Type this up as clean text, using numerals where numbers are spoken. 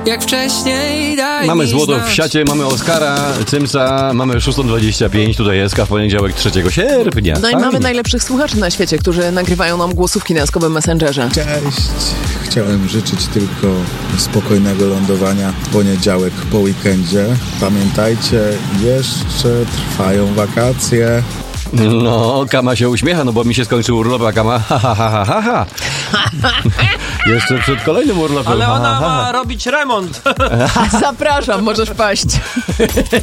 jak wcześniej, daj Mamy mi złoto znać. w siacie, mamy Oskara, Cymsa, mamy 6:25, tutaj jest w poniedziałek 3 sierpnia. No i Fajnie. mamy najlepszych słuchaczy na świecie, którzy nagrywają nam głosówki na Jaskowym Messengerze. Cześć. Chciałem życzyć tylko spokojnego lądowania w poniedziałek po weekendzie. Pamiętajcie, jeszcze trwają wakacje. No, Kama się uśmiecha, no bo mi się skończył urlop, a Kama ha, ha, ha, ha, ha, ha. Jeszcze przed kolejnym urlopem. Ale ha, ona ha, ha. ma robić remont. Zapraszam, możesz paść.